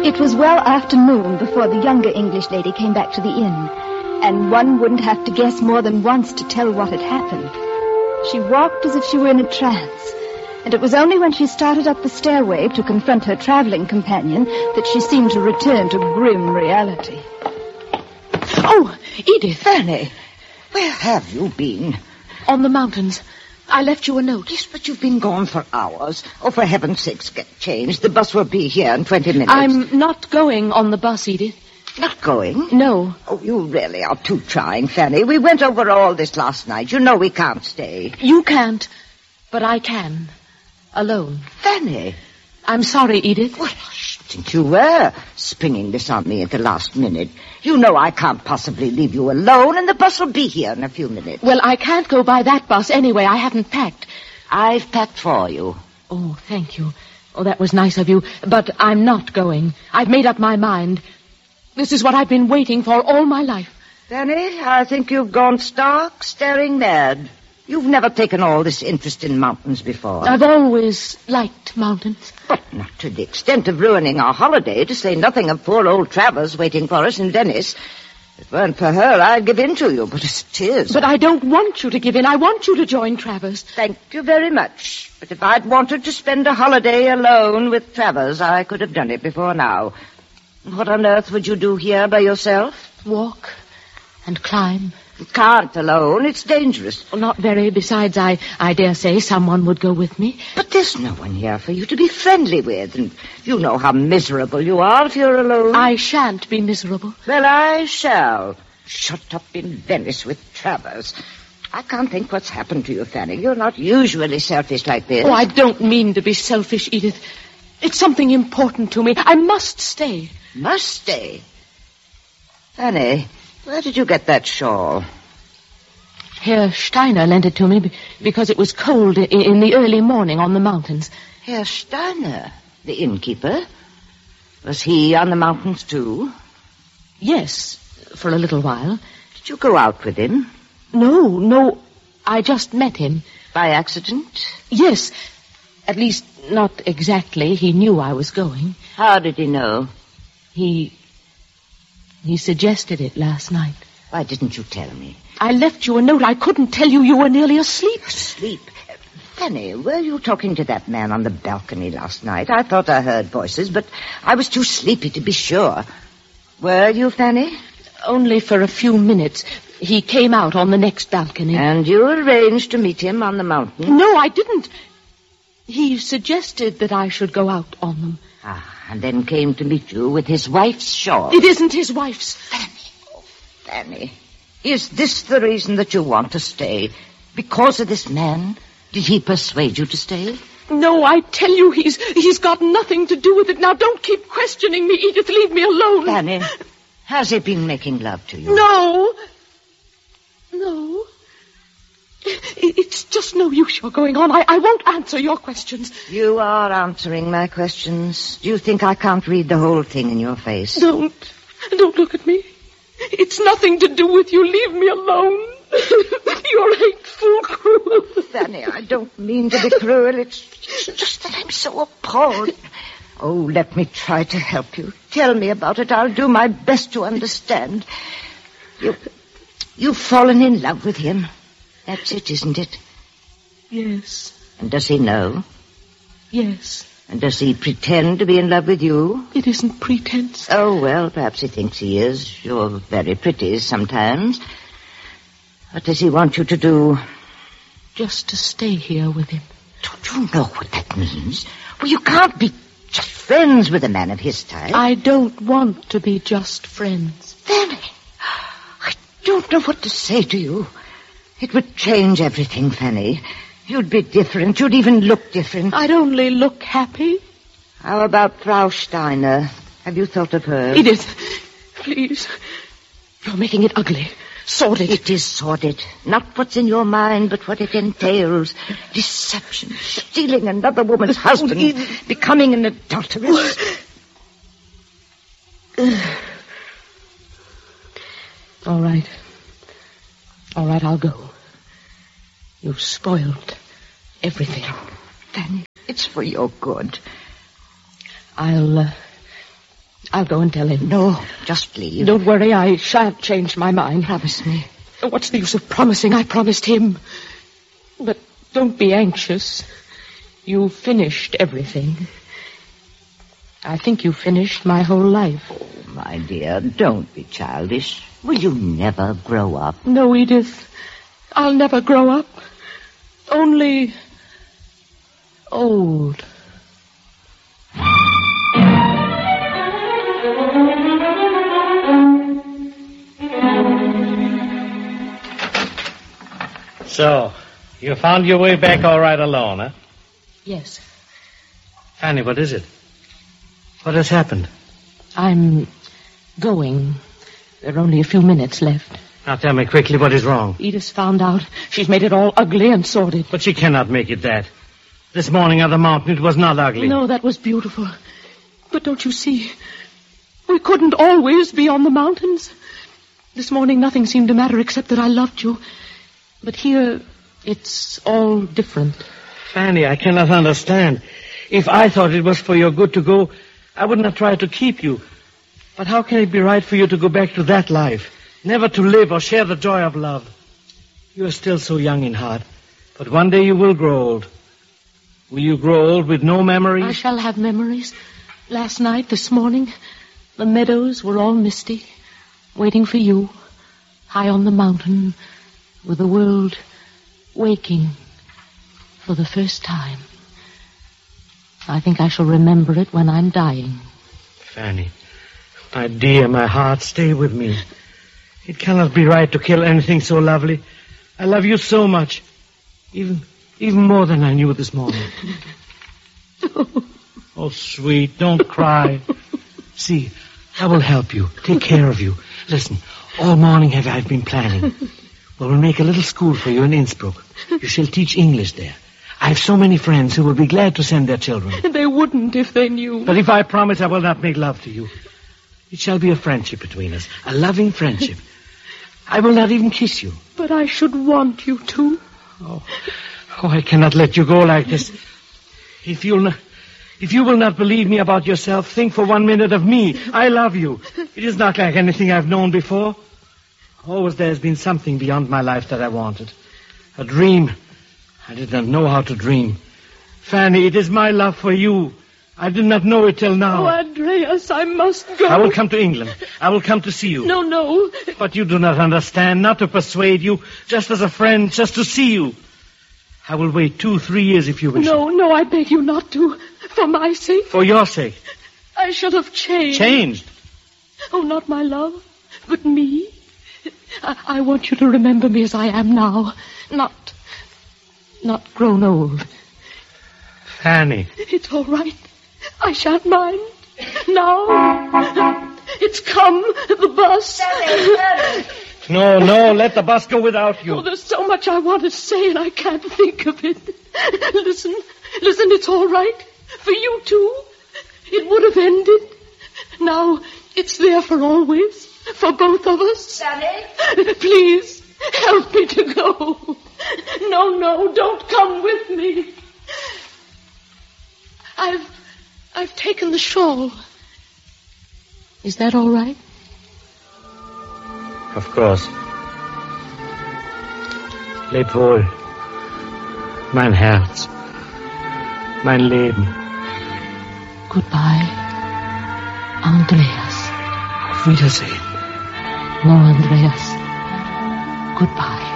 It was well after noon before the younger English lady came back to the inn, and one wouldn't have to guess more than once to tell what had happened. She walked as if she were in a trance, and it was only when she started up the stairway to confront her traveling companion that she seemed to return to grim reality. Oh, Edith. Fanny, where have you been? On the mountains. I left you a note. Yes, but you've been gone for hours. Oh, for heaven's sakes, get changed. The bus will be here in 20 minutes. I'm not going on the bus, Edith. Not going? No. Oh, you really are too trying, Fanny. We went over all this last night. You know we can't stay. You can't, but I can. Alone. Fanny. I'm sorry, Edith. Well, since you were springing this on me at the last minute, you know I can't possibly leave you alone, and the bus will be here in a few minutes. Well, I can't go by that bus anyway. I haven't packed. I've packed for you. Oh, thank you. Oh, that was nice of you. But I'm not going. I've made up my mind. This is what I've been waiting for all my life. Fanny, I think you've gone stark, staring mad. You've never taken all this interest in mountains before. I've always liked mountains. But not to the extent of ruining our holiday, to say nothing of poor old Travers waiting for us in Venice. If it weren't for her, I'd give in to you, but as it is... But I don't want you to give in. I want you to join Travers. Thank you very much. But if I'd wanted to spend a holiday alone with Travers, I could have done it before now. What on earth would you do here by yourself? Walk and climb. You can't alone. It's dangerous. Well, not very. Besides, I dare say someone would go with me. But there's no one here for you to be friendly with, and you know how miserable you are if you're alone. I shan't be miserable. Well, I shall. Shut up in Venice with Travers. I can't think what's happened to you, Fanny. You're not usually selfish like this. Oh, I don't mean to be selfish, Edith. It's something important to me. I must stay. Must stay? Fanny, where did you get that shawl? Herr Steiner lent it to me because it was cold in the early morning on the mountains. Herr Steiner, the innkeeper? Was he on the mountains, too? Yes, for a little while. Did you go out with him? No. I just met him. By accident? Yes. At least, not exactly. He knew I was going. How did he know? He suggested it last night. Why didn't you tell me? I left you a note. I couldn't tell you. You were nearly asleep. Asleep? Fanny, were you talking to that man on the balcony last night? I thought I heard voices, but I was too sleepy to be sure. Were you, Fanny? Only for a few minutes. He came out on the next balcony. And you arranged to meet him on the mountain? No, I didn't. He suggested that I should go out on them. And then came to meet you with his wife's shawl. It isn't his wife's. Fanny. Oh, Fanny. Is this the reason that you want to stay? Because of this man? Did he persuade you to stay? No, I tell you, he's got nothing to do with it. Now, don't keep questioning me, Edith. Leave me alone. Fanny, has he been making love to you? No. It's just no use you're going on. I won't answer your questions. You are answering my questions. Do you think I can't read the whole thing in your face? Don't look at me. It's nothing to do with you. Leave me alone. You're hateful, cruel. Fanny, I don't mean to be cruel. It's just that I'm so appalled. Oh, let me try to help you. Tell me about it. I'll do my best to understand. You've fallen in love with him. That's it, isn't it? Yes. And does he know? Yes. And does he pretend to be in love with you? It isn't pretense. Oh, well, perhaps he thinks he is. You're very pretty sometimes. What does he want you to do? Just to stay here with him. Don't you know what that means? Well, you can't be just friends with a man of his type. I don't want to be just friends. Fanny, I don't know what to say to you. It would change everything, Fanny. You'd be different. You'd even look different. I'd only look happy. How about Frau Steiner? Have you thought of her? Edith, please. You're making it ugly. Sordid. It is sordid. Not what's in your mind, but what it entails. Deception. Stealing another woman's husband. Becoming an adulteress. All right, I'll go. You've spoiled everything. Fanny, it's for your good. I'll I'll go and tell him. No, just leave. Don't worry, I shan't change my mind. Promise me. What's the use of promising? I promised him. But don't be anxious. You finished everything. I think you finished my whole life. Oh, my dear, don't be childish. Will you never grow up? No, Edith. I'll never grow up. Only old. So, you found your way back all right alone, huh? Yes. Fanny, what is it? What has happened? I'm going. There are only a few minutes left. Now tell me quickly what is wrong. Edith's found out. She's made it all ugly and sordid. But she cannot make it that. This morning on the mountain, it was not ugly. No, that was beautiful. But don't you see? We couldn't always be on the mountains. This morning, nothing seemed to matter except that I loved you. But here, it's all different. Fanny, I cannot understand. If I thought it was for your good to go, I would not try to keep you. But how can it be right for you to go back to that life? Never to live or share the joy of love. You are still so young in heart. But one day you will grow old. Will you grow old with no memories? I shall have memories. Last night, this morning, the meadows were all misty, waiting for you, high on the mountain, with the world waking for the first time. I think I shall remember it when I'm dying. Fanny, my dear, my heart, stay with me. It cannot be right to kill anything so lovely. I love you so much. Even more than I knew this morning. Oh, sweet, don't cry. See, I will help you, take care of you. Listen, all morning have I been planning. We will make a little school for you in Innsbruck. You shall teach English there. I have so many friends who will be glad to send their children. They wouldn't if they knew. But if I promise I will not make love to you, it shall be a friendship between us, a loving friendship. I will not even kiss you. But I should want you to. Oh, I cannot let you go like this. If you will not believe me about yourself, think for 1 minute of me. I love you. It is not like anything I've known before. Always there has been something beyond my life that I wanted. A dream. I did not know how to dream. Fanny, it is my love for you. I did not know it till now. Oh, Andreas, I must go. I will come to England. I will come to see you. No. But you do not understand. Not to persuade you. Just as a friend. Just to see you. I will wait 2-3 years if you wish. No, I beg you not to. For my sake. For your sake. I should have changed. Changed? Oh, not my love, but me. I want you to remember me as I am now. Not grown old. Fanny. It's all right. I shan't mind. Now. It's come. The bus. No, let the bus go without you. Oh, there's so much I want to say and I can't think of it. Listen, it's all right. For you too. It would have ended. Now, it's there for always. For both of us. Sally? Please, help me to go. No, don't come with me. I've taken the shawl. Is that all right? Of course. Leb wohl. Mein Herz. Mein Leben. Goodbye, Andreas. Auf Wiedersehen. No, Andreas. Goodbye.